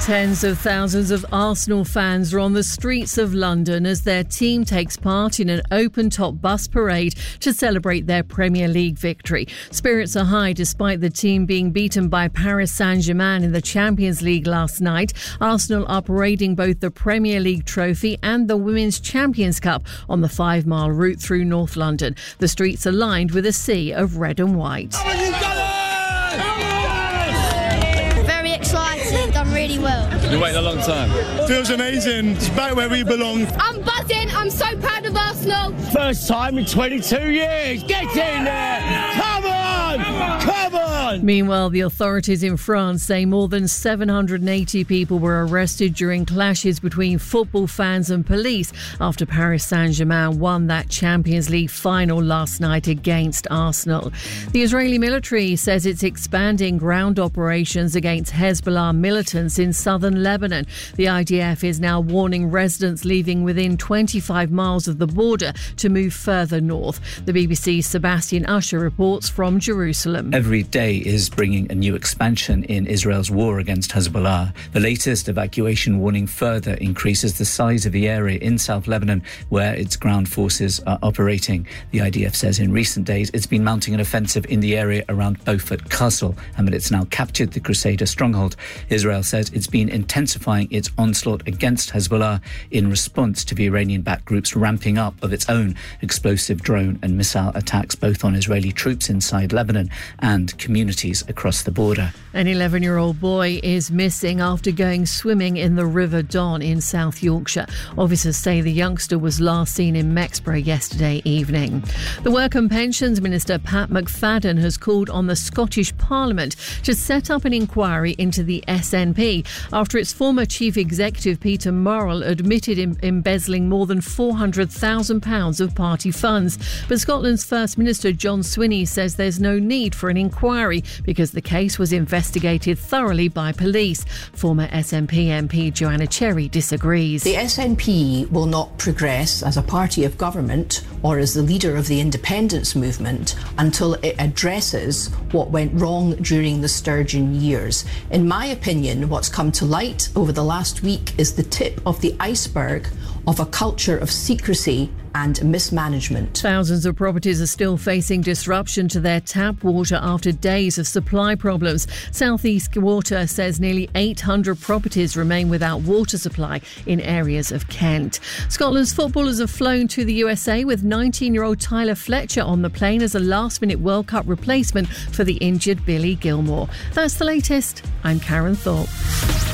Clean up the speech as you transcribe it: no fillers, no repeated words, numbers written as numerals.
Tens of thousands of Arsenal fans are on the streets of London as their team takes part in an open-top bus parade to celebrate their Premier League victory. Spirits are high despite the team being beaten by Paris Saint-Germain in the Champions League last night. Arsenal are parading both the Premier League trophy and the Women's Champions Cup on the 5-mile route through North London. The streets are lined with a sea of red and white. Done really well. Been waiting a long time. Feels amazing. It's back where we belong. I'm buzzing. I'm so proud of Arsenal. First time in 22 years. Get in there. Come on. Come on. Meanwhile, the authorities in France say more than 780 people were arrested during clashes between football fans and police after Paris Saint-Germain won that Champions League final last night against Arsenal. The Israeli military says it's expanding ground operations against Hezbollah militants in southern Lebanon. The IDF is now warning residents living within 25 miles of the border to move further north. The BBC's Sebastian Usher reports from Jerusalem. Every day is bringing a new expansion in Israel's war against Hezbollah. The latest evacuation warning further increases the size of the area in South Lebanon where its ground forces are operating. The IDF says in recent days it's been mounting an offensive in the area around Beaufort Castle and that it's now captured the Crusader stronghold. Israel says it's been intensifying its onslaught against Hezbollah in response to the Iranian-backed group's ramping up of its own explosive drone and missile attacks both on Israeli troops inside Lebanon and communities across the border. An 11-year-old boy is missing after going swimming in the River Don in South Yorkshire. Officers say the youngster was last seen in Mexborough yesterday evening. The Work and Pensions Minister Pat McFadden has called on the Scottish Parliament to set up an inquiry into the SNP after its former chief executive Peter Murrell admitted embezzling more than £400,000 of party funds. But Scotland's First Minister John Swinney says there's no need for an inquiry because the case was investigated thoroughly by police. Former SNP MP Joanna Cherry disagrees. The SNP will not progress as a party of government or as the leader of the independence movement until it addresses what went wrong during the Sturgeon years. In my opinion, what's come to light over the last week is the tip of the iceberg of a culture of secrecy and mismanagement. Thousands of properties are still facing disruption to their tap water after days of supply problems. South East Water says nearly 800 properties remain without water supply in areas of Kent. Scotland's footballers have flown to the USA with 19-year-old Tyler Fletcher on the plane as a last-minute World Cup replacement for the injured Billy Gilmore. That's the latest. I'm Karen Thorpe.